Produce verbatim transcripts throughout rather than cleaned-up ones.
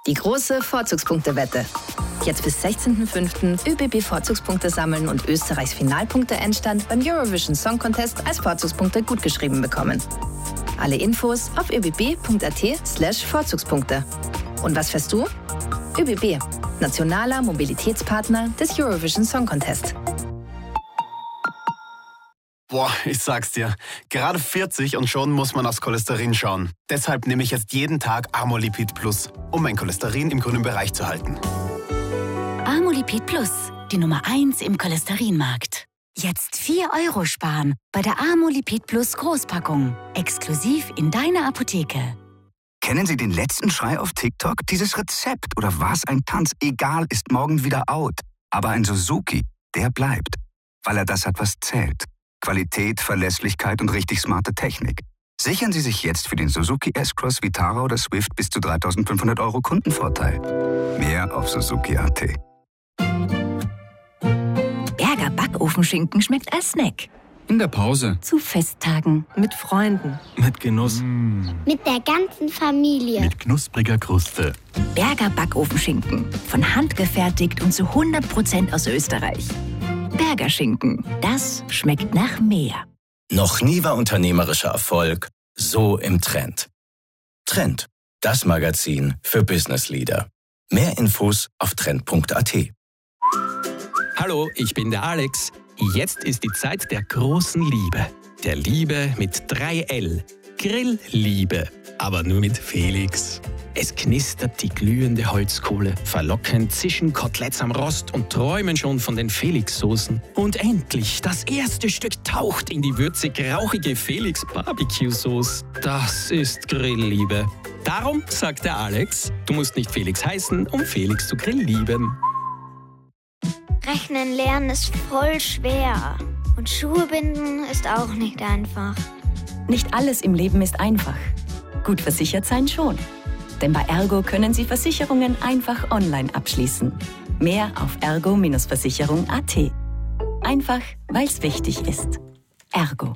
Die große Vorzugspunktewette. Jetzt bis sechzehnten fünften ÖBB-Vorzugspunkte sammeln und Österreichs Finalpunkte-Endstand beim Eurovision Song Contest als Vorzugspunkte gutgeschrieben bekommen. Alle Infos auf öbb.at slash Vorzugspunkte. Und was fährst du? ÖBB, nationaler Mobilitätspartner des Eurovision Song Contest. Boah, ich sag's dir, gerade vierzig und schon muss man aufs Cholesterin schauen. Deshalb nehme ich jetzt jeden Tag Amolipid Plus, um mein Cholesterin im grünen Bereich zu halten. Amolipid Plus, die Nummer eins im Cholesterinmarkt. Jetzt vier Euro sparen bei der Amolipid Plus Großpackung. Exklusiv in deiner Apotheke. Kennen Sie den letzten Schrei auf TikTok? Dieses Rezept oder was ein Tanz, egal, ist morgen wieder out. Aber ein Suzuki, der bleibt, weil er das hat, was zählt. Qualität, Verlässlichkeit und richtig smarte Technik. Sichern Sie sich jetzt für den Suzuki S-Cross, Vitara oder Swift bis zu dreitausendfünfhundert Euro Kundenvorteil. Mehr auf Suzuki Punkt at. Berger Backofenschinken schmeckt als Snack. In der Pause. Zu Festtagen. Mit Freunden. Mit Genuss. Mm. Mit der ganzen Familie. Mit knuspriger Kruste. Berger Backofenschinken. Von Hand gefertigt und zu hundert Prozent aus Österreich. Berger Schinken. Das schmeckt nach mehr. Noch nie war unternehmerischer Erfolg so im Trend. Trend, das Magazin für Business Leader. Mehr Infos auf trend punkt at. Hallo, ich bin der Alex. Jetzt ist die Zeit der großen Liebe. Der Liebe mit drei L. Grillliebe. Aber nur mit Felix. Es knistert die glühende Holzkohle. Verlockend zischen Koteletts am Rost und träumen schon von den Felix-Soßen. Und endlich, das erste Stück taucht in die würzig-rauchige Felix-Barbecue-Sauce. Das ist Grillliebe. Darum sagt der Alex, du musst nicht Felix heißen, um Felix zu grilllieben. Rechnen lernen ist voll schwer. Und Schuhe binden ist auch nicht einfach. Nicht alles im Leben ist einfach. Gut versichert sein schon. Denn bei Ergo können Sie Versicherungen einfach online abschließen. Mehr auf ergo Versicherung punkt at. Einfach, weil es wichtig ist. Ergo.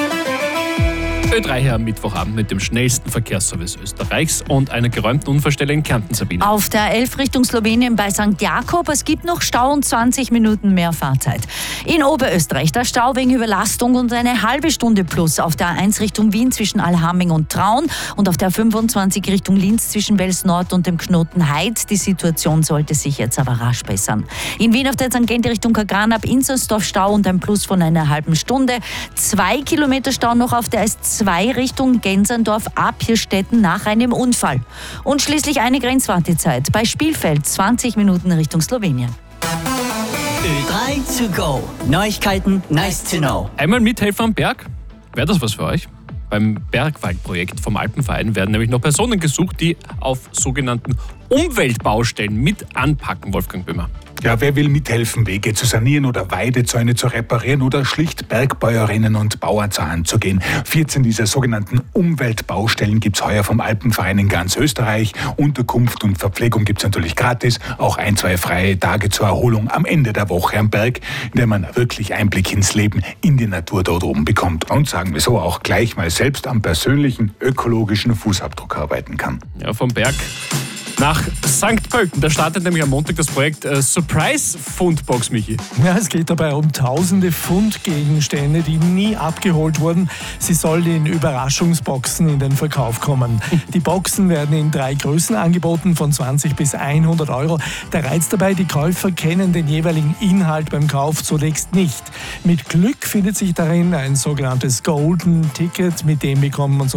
Ö drei hier am Mittwochabend mit dem schnellsten Verkehrsservice Österreichs und einer geräumten Unfallstelle in Kärnten, Sabine. Auf der elf Richtung Slowenien bei Sankt Jakob. Es gibt noch Stau und zwanzig Minuten mehr Fahrzeit. In Oberösterreich der Stau wegen Überlastung und eine halbe Stunde plus auf der A eins Richtung Wien zwischen Allhaming und Traun und auf der fünfundzwanzig Richtung Linz zwischen Wels Nord und dem Knoten Heid. Die Situation sollte sich jetzt aber rasch bessern. In Wien auf der Tangente Richtung Kagran ab Inzersdorf Stau und ein Plus von einer halben Stunde. Zwei Kilometer Stau noch auf der S zwei Richtung Genserndorf ab Hirstetten nach einem Unfall. Und schließlich eine Grenzwartezeit bei Spielfeld, zwanzig Minuten Richtung Slowenien. Ö drei to go. Neuigkeiten, nice to know. Einmal mithelfen am Berg? Wäre das was für euch? Beim Bergwaldprojekt vom Alpenverein werden nämlich noch Personen gesucht, die auf sogenannten Umweltbaustellen mit anpacken, Wolfgang Böhmer. Ja, wer will mithelfen, Wege zu sanieren oder Weidezäune zu reparieren oder schlicht Bergbäuerinnen und Bauern zur Hand zu gehen? vierzehn dieser sogenannten Umweltbaustellen gibt's heuer vom Alpenverein in ganz Österreich. Unterkunft und Verpflegung gibt's natürlich gratis. Auch ein, zwei freie Tage zur Erholung am Ende der Woche am Berg, in der man wirklich Einblick ins Leben, in die Natur dort oben bekommt. Und sagen wir so, auch gleich mal selbst am persönlichen ökologischen Fußabdruck arbeiten kann. Ja, vom Berg nach Sankt Pölten. Da startet nämlich am Montag das Projekt äh, Surprise Fundbox, Michi. Ja, es geht dabei um tausende Fundgegenstände, die nie abgeholt wurden. Sie sollen in Überraschungsboxen in den Verkauf kommen. Die Boxen werden in drei Größen angeboten, von zwanzig bis hundert Euro. Der Reiz dabei, die Käufer kennen den jeweiligen Inhalt beim Kauf zunächst nicht. Mit Glück findet sich darin ein sogenanntes Golden Ticket, mit dem bekommt man so